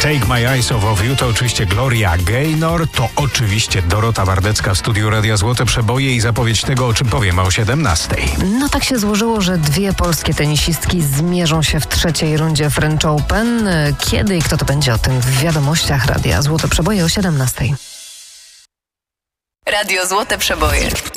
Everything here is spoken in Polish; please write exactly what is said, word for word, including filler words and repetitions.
Take My Eyes Off of You to oczywiście Gloria Gaynor, to oczywiście Dorota Wardecka w studiu Radia Złote Przeboje i zapowiedź tego, o czym powiemy o siedemnastej. No tak się złożyło, że dwie polskie tenisistki zmierzą się w trzeciej rundzie French Open. Kiedy i kto to będzie, o tym w wiadomościach Radia Złote Przeboje o siedemnastej. Radio Złote Przeboje.